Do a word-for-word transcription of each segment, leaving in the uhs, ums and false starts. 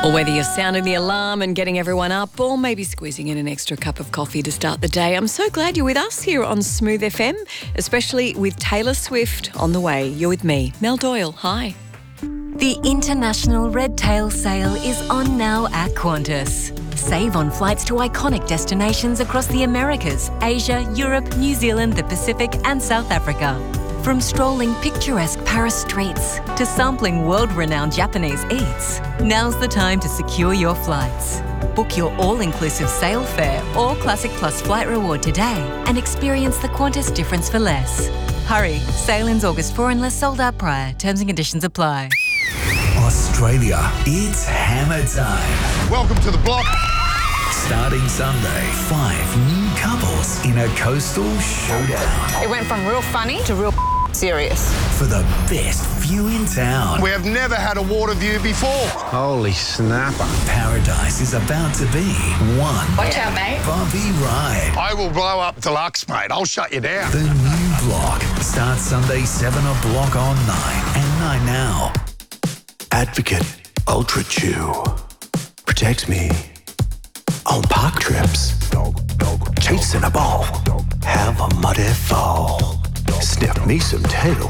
Or whether you're sounding the alarm and getting everyone up, or maybe squeezing in an extra cup of coffee to start the day, I'm so glad you're with us here on Smooth F M, especially with Taylor Swift on the way. You're with me, Mel Doyle. Hi. The International Red Tail Sale is on now at Qantas. Save on flights to iconic destinations across the Americas, Asia, Europe, New Zealand, the Pacific and South Africa. From strolling picturesque Paris streets to sampling world-renowned Japanese eats, now's the time to secure your flights. Book your all-inclusive sale fare or Classic Plus flight reward today and experience the Qantas difference for less. Hurry, sale ends August fourth unless sold out prior. Terms and conditions apply. Australia, it's hammer time. Welcome to the block. Starting Sunday, five new couples in a coastal showdown. It went from real funny to real serious. For the best view in town. We have never had a water view before. Holy snapper. Paradise is about to be one Watch out, mate. bumpy ride. I will blow up deluxe, mate. I'll shut you down. The new block starts Sunday, seven o'clock on nine and nine now. Advocate Ultra Chew protects me on park trips. Chasing a ball, have a muddy fall. Sniff me some tail.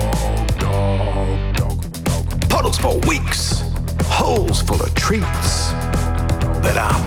Puddles for weeks, holes full of treats. But I'm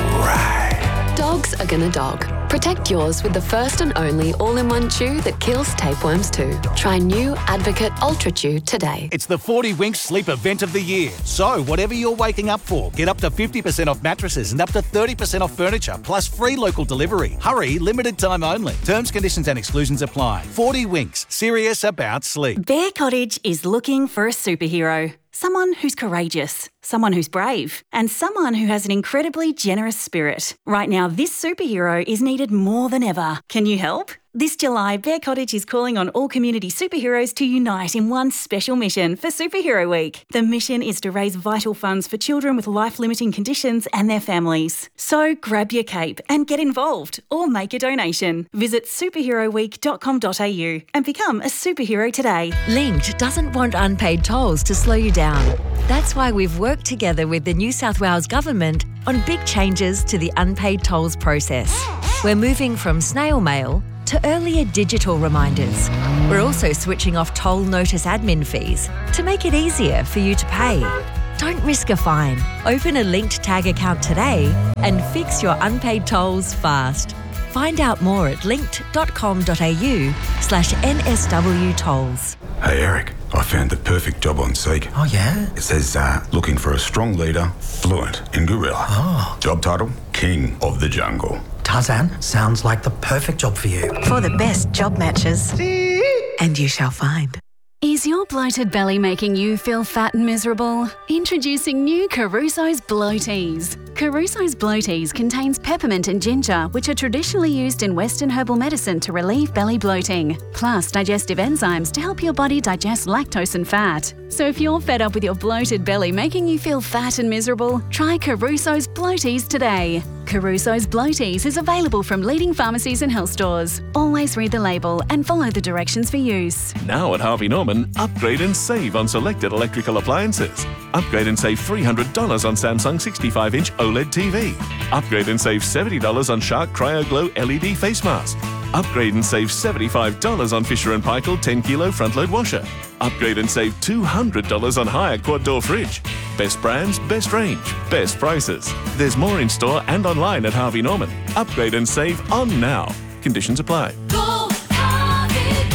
alright. Dogs are gonna dog. Protect yours with the first and only all-in-one chew that kills tapeworms too. Try new Advocate Ultra Chew today. It's the forty Winks Sleep Event of the year. So whatever you're waking up for, get up to fifty percent off mattresses and up to thirty percent off furniture, plus free local delivery. Hurry, limited time only. Terms, conditions and exclusions apply. forty Winks, serious about sleep. Bear Cottage is looking for a superhero. Someone who's courageous, someone who's brave, and someone who has an incredibly generous spirit. Right now, this superhero is needed more than ever. Can you help? This July, Bear Cottage is calling on all community superheroes to unite in one special mission for Superhero Week. The mission is to raise vital funds for children with life-limiting conditions and their families. So grab your cape and get involved or make a donation. Visit superhero week dot com dot a u and become a superhero today. Linked doesn't want unpaid tolls to slow you down. That's why we've worked together with the New South Wales Government on big changes to the unpaid tolls process. We're moving from snail mail to earlier digital reminders. We're also switching off toll notice admin fees to make it easier for you to pay. Don't risk a fine. Open a Linked Tag account today and fix your unpaid tolls fast. Find out more at linked dot com dot a u slash N S W tolls. Hey Eric, I found the perfect job on Seek. Oh yeah? It says uh, looking for a strong leader, fluent in gorilla. Oh. Job title, King of the Jungle. Tarzan, sounds like the perfect job for you. For the best job matches. And you shall find. Is your bloated belly making you feel fat and miserable? Introducing new Caruso's Bloaties. Caruso's Bloaties contains peppermint and ginger, which are traditionally used in Western herbal medicine to relieve belly bloating, plus digestive enzymes to help your body digest lactose and fat. So if you're fed up with your bloated belly making you feel fat and miserable, try Caruso's Bloaties today. Caruso's Bloaties is available from leading pharmacies and health stores. Always read the label and follow the directions for use. Now at Harvey Norman, upgrade and save on selected electrical appliances. Upgrade and save three hundred dollars on Samsung sixty-five inch OLED T V. Upgrade and save seventy dollars on Shark Cryo Glow L E D face mask. Upgrade and save seventy-five dollars on Fisher and Paykel ten kilo front load washer. Upgrade and save two hundred dollars on Hyatt quad door fridge. Best brands, best range, best prices. There's more in store and online at Harvey Norman. Upgrade and save on now. Conditions apply. Go, Harvey,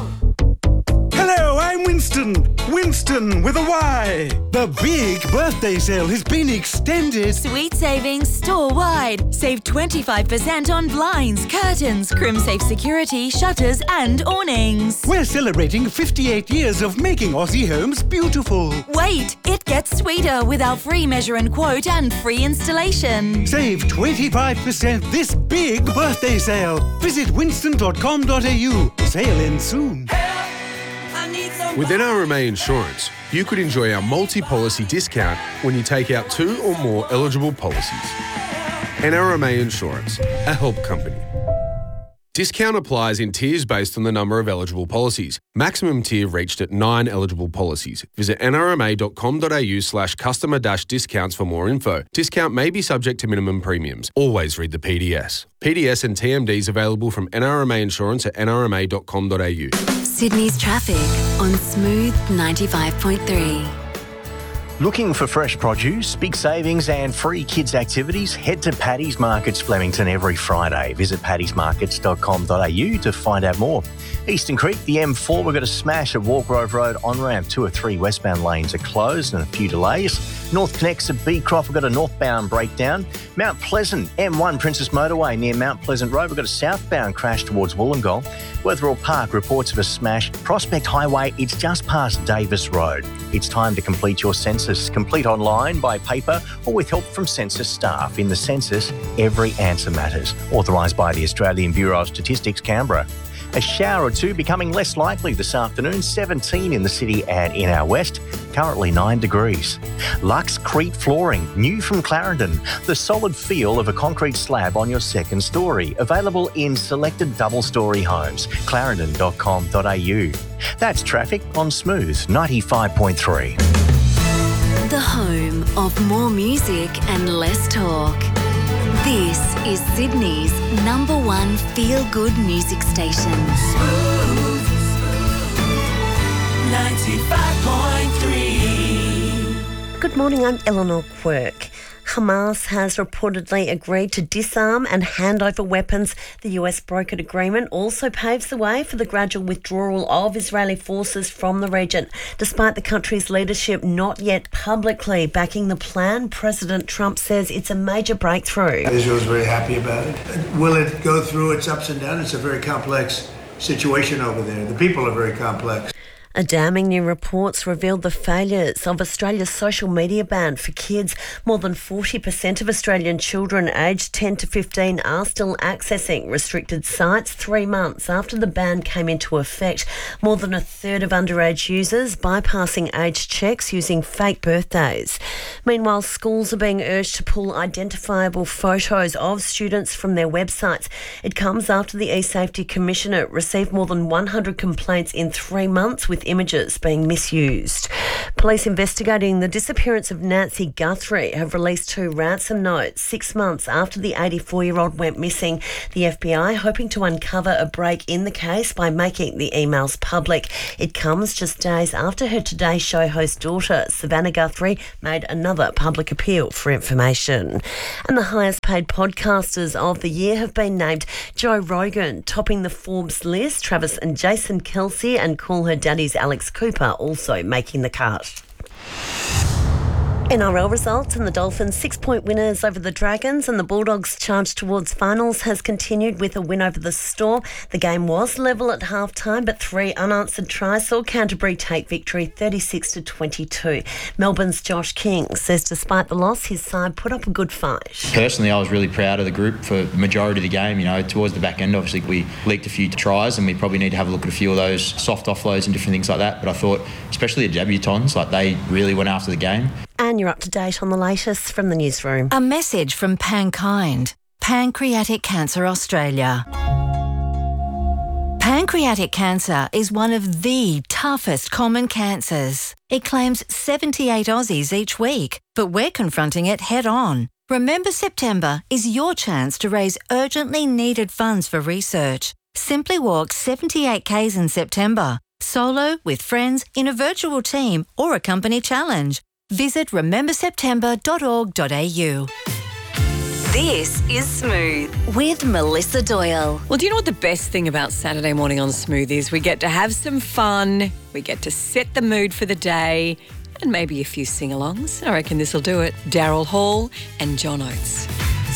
go. Hello, I'm Winston. Winston with a Y. The big birthday sale has been extended. Sweet savings store-wide. Save twenty-five percent on blinds, curtains, Crimsafe security, shutters and awnings. We're celebrating fifty-eight years of making Aussie homes beautiful. Wait, it gets sweeter with our free measure and quote and free installation. Save twenty-five percent this big birthday sale. Visit winston dot com dot a u. Sale ends soon. With N R M A Insurance, you could enjoy our multi-policy discount when you take out two or more eligible policies. N R M A Insurance, a help company. Discount applies in tiers based on the number of eligible policies. Maximum tier reached at nine eligible policies. Visit nrma.com.au slash customer dash discounts for more info. Discount may be subject to minimum premiums. Always read the P D S. P D S and T M Ds available from N R M A Insurance at n r m a dot com dot a u. Sydney's traffic on Smooth ninety-five point three. Looking for fresh produce, big savings and free kids activities? Head to Paddy's Markets Flemington every Friday. Visit paddys markets dot com dot a u to find out more. Eastern Creek, the M four, we've got a smash at Walgrove Road on-ramp. Two or three westbound lanes are closed and a few delays. North connects at Beecroft, we've got a northbound breakdown. Mount Pleasant, M one Princess Motorway near Mount Pleasant Road, we've got a southbound crash towards Wollongong. Wetherill Park, reports of a smash. Prospect Highway, it's just past Davis Road. It's time to complete your census. Complete online, by paper, or with help from census staff. In the census, every answer matters. Authorised by the Australian Bureau of Statistics, Canberra. A shower or two becoming less likely this afternoon, seventeen in the city and in our west, currently nine degrees. Lux Crete Flooring, new from Clarendon. The solid feel of a concrete slab on your second story. Available in selected double-storey homes. clarendon dot com dot a u. That's traffic on Smooth ninety-five point three. The home of more music and less talk. This is Sydney's number one feel-good music station. Smooth ninety-five point three. Good morning, I'm Eleanor Quirk. Hamas has reportedly agreed to disarm and hand over weapons. The U S brokered agreement also paves the way for the gradual withdrawal of Israeli forces from the region. Despite the country's leadership not yet publicly backing the plan, President Trump says it's a major breakthrough. Israel's very happy about it. Will it go through its ups and downs? It's a very complex situation over there. The people are very complex. A damning new reports revealed the failures of Australia's social media ban for kids. More than forty percent of Australian children aged ten to fifteen are still accessing restricted sites three months after the ban came into effect. More than a third of underage users bypassing age checks using fake birthdays. Meanwhile, schools are being urged to pull identifiable photos of students from their websites. It comes after the eSafety Commissioner received more than one hundred complaints in three months with images being misused. Police investigating the disappearance of Nancy Guthrie have released two ransom notes six months after the eighty-four-year-old went missing. The F B I hoping to uncover a break in the case by making the emails public. It comes just days after her Today Show host daughter, Savannah Guthrie, made another public appeal for information. And the highest paid podcasters of the year have been named. Joe Rogan topping the Forbes list, Travis and Jason Kelce and Call Her Daddy's Alex Cooper also making the cut. N R L results and the Dolphins' six-point winners over the Dragons and the Bulldogs' charge towards finals has continued with a win over the Storm. The game was level at half-time, but three unanswered tries saw Canterbury take victory thirty-six to twenty-two. Melbourne's Josh King says despite the loss, his side put up a good fight. Personally, I was really proud of the group for the majority of the game. You know, towards the back end, obviously, we leaked a few tries and we probably need to have a look at a few of those soft offloads and different things like that. But I thought, especially the debutants, like they really went after the game. And you're up to date on the latest from the newsroom. A message from Pankind, Pancreatic Cancer Australia. Pancreatic cancer is one of the toughest common cancers. It claims seventy-eight Aussies each week, but we're confronting it head on. Remember September is your chance to raise urgently needed funds for research. Simply walk seventy-eight kays in September, solo, with friends, in a virtual team or a company challenge. Visit remember september dot org dot a u. This is Smooth with Melissa Doyle. Well, do you know what the best thing about Saturday morning on Smooth is? We get to have some fun, we get to set the mood for the day, and maybe a few sing-alongs. I reckon this will do it. Daryl Hall and John Oates.